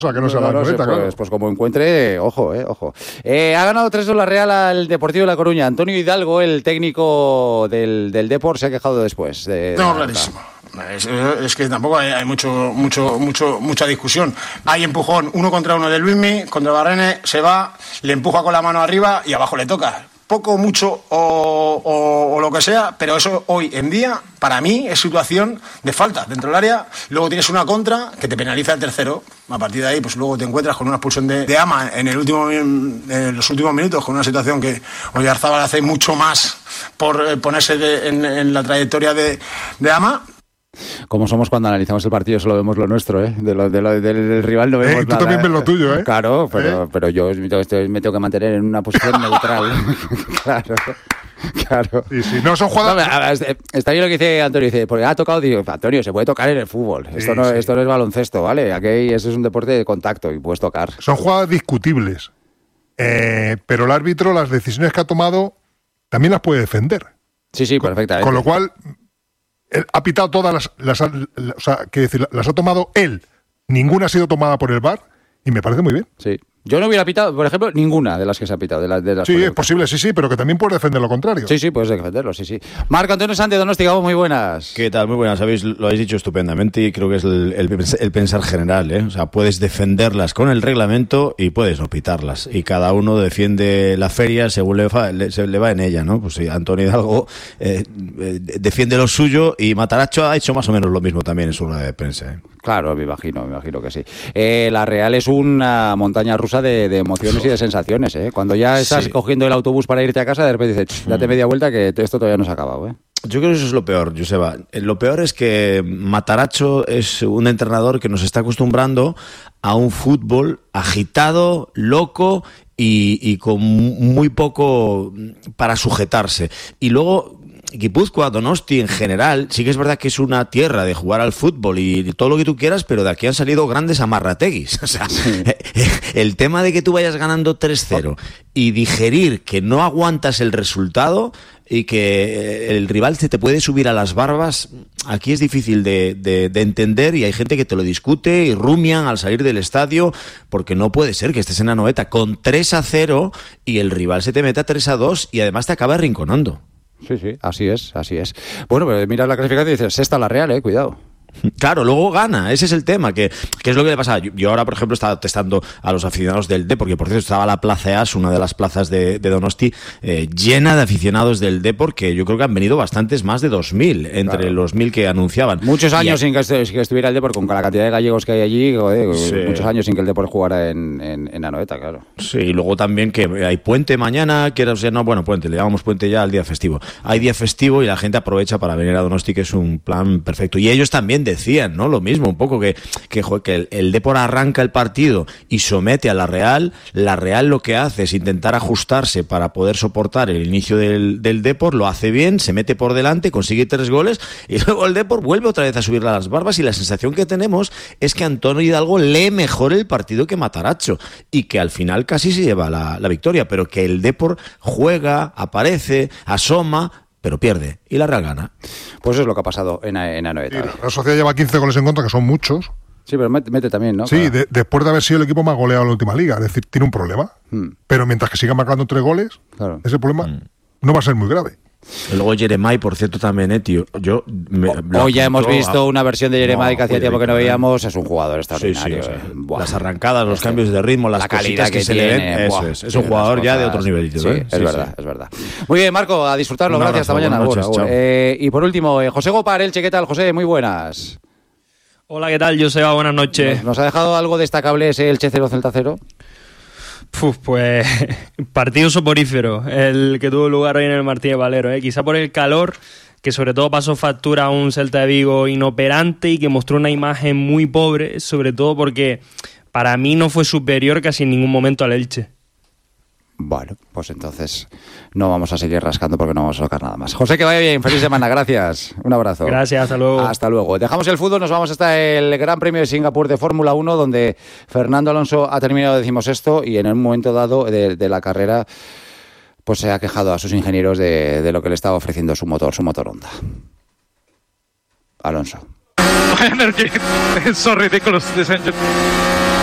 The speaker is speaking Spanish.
O sea, que no se la Anoeta, claro. Pues como encuentre, ojo. Ha ganado 3-2 la Real al Deportivo de La Coruña. Antonio Hidalgo, el técnico del Depor, se ha quejado después. No, clarísimo. Es que tampoco hay mucha discusión. Hay empujón 1 contra 1 de Luismi, contra Barrene, se va, le empuja con la mano arriba y abajo le toca. Poco, mucho o lo que sea, pero eso hoy en día, para mí, es situación de falta dentro del área. Luego tienes una contra que te penaliza el tercero. A partir de ahí, pues luego te encuentras con una expulsión de Ama en los últimos minutos, con una situación que Oyarzábal hace mucho más por ponerse en la trayectoria de Ama. Como somos cuando analizamos el partido, solo vemos lo nuestro, del rival no vemos nada. Tú también ves lo tuyo, ¿eh? Claro, pero yo me tengo que mantener en una posición neutral. Claro. Y si no son jugadas... Está bien lo que dice Antonio, dice, porque ha tocado, digo, Antonio, se puede tocar en el fútbol. Esto no es baloncesto, ¿vale? Aquí eso es un deporte de contacto y puedes tocar. Son jugadas discutibles. Pero el árbitro, las decisiones que ha tomado, también las puede defender. Sí, perfectamente. Con lo cual... Él ha pitado todas las ha tomado él. Ninguna ha sido tomada por el VAR y me parece muy bien. Sí. Yo no hubiera pitado, por ejemplo, ninguna de las que se ha pitado. De las sí, es posible, sí, pero que también puedes defender lo contrario. Sí, puedes defenderlo, sí. Marco Antonio Sánchez, Donosti, muy buenas. ¿Qué tal? Muy buenas, lo habéis dicho estupendamente y creo que es el pensar general, ¿eh? O sea, puedes defenderlas con el reglamento y puedes no pitarlas. Y cada uno defiende la feria según se le va en ella, ¿no? Pues sí, Antonio Hidalgo defiende lo suyo y Mataracho ha hecho más o menos lo mismo también en su rueda de prensa, ¿eh? Claro, me imagino que sí. La Real es una montaña rusa de emociones y de sensaciones, ¿eh? Cuando ya estás cogiendo el autobús para irte a casa, de repente dices, date media vuelta que esto todavía no se ha acabado, ¿eh? Yo creo que eso es lo peor, Joseba. Lo peor es que Mataracho es un entrenador que nos está acostumbrando a un fútbol agitado, loco y con muy poco para sujetarse. Y luego... Guipúzcoa, Donosti en general, sí que es verdad que es una tierra de jugar al fútbol y todo lo que tú quieras, pero de aquí han salido grandes amarrateguis. O sea, el tema de que tú vayas ganando 3-0 y digerir que no aguantas el resultado y que el rival se te puede subir a las barbas, aquí es difícil de entender y hay gente que te lo discute y rumian al salir del estadio porque no puede ser que estés en Anoeta con 3-0 y el rival se te meta 3-2 y además te acaba arrinconando. Sí, así es. Bueno, pero miras la clasificación y dices, sexta la Real, cuidado. Claro, luego gana, ese es el tema, que es lo que le pasa. Yo ahora, por ejemplo, estaba testando a los aficionados del Depor, porque por cierto estaba la Plaza As, una de las plazas de Donosti, llena de aficionados del Depor, que yo creo que han venido bastantes, más de 2.000, entre los 1.000 que anunciaban. Muchos años sin que estuviera el Depor, con la cantidad de gallegos que hay allí, muchos años sin que el Depor jugara en Anoeta, claro. Sí, y luego también que hay puente mañana, puente, le llamamos puente ya al día festivo. Hay día festivo y la gente aprovecha para venir a Donosti, que es un plan perfecto. Y ellos también decían, ¿no? Lo mismo, un poco que el Depor arranca el partido y somete a la Real lo que hace es intentar ajustarse para poder soportar el inicio del Depor, lo hace bien, se mete por delante, consigue 3 goles y luego el Depor vuelve otra vez a subirle a las barbas y la sensación que tenemos es que Antonio Hidalgo lee mejor el partido que Mataracho y que al final casi se lleva la victoria, pero que el Depor juega, aparece, asoma, pero pierde, y la Real gana. Pues eso es lo que ha pasado en Anoeta. La Sociedad lleva 15 goles en contra, que son muchos. Sí, pero mete también, ¿no? Sí, después de haber sido el equipo más goleado en la última liga, es decir, tiene un problema. Pero mientras que siga marcando 3 goles, ese problema no va a ser muy grave. Luego Jeremai, por cierto, también, tío. Hoy ya hemos visto una versión de Jeremai que hacía tiempo que no veíamos. Es un jugador extraordinario. Sí. Las arrancadas, los cambios de ritmo, las calidad que se le ven. Eso es. Es un jugador ya de otro nivel. Sí, es verdad. Muy bien, Marco, a disfrutarlo. Gracias, hasta mañana. Y por último, José Gopar, Elche, ¿qué tal, José? Muy buenas. Hola, ¿qué tal, Joseba? Buenas noches. ¿Nos ha dejado algo destacable ese Elche 0 Celta 0? Pues partido soporífero el que tuvo lugar hoy en el Martínez Valero, quizá por el calor, que sobre todo pasó factura a un Celta de Vigo inoperante y que mostró una imagen muy pobre, sobre todo porque para mí no fue superior casi en ningún momento al Elche. Bueno, pues entonces no vamos a seguir rascando porque no vamos a tocar nada más. José, que vaya bien, feliz semana, gracias. Un abrazo. Gracias, hasta luego. Hasta luego. Dejamos el fútbol, nos vamos hasta el Gran Premio de Singapur de Fórmula 1, donde Fernando Alonso ha terminado 16º y en un momento dado de la carrera pues se ha quejado a sus ingenieros de lo que le estaba ofreciendo su motor Honda. Alonso. My energy is so ridiculous this engine.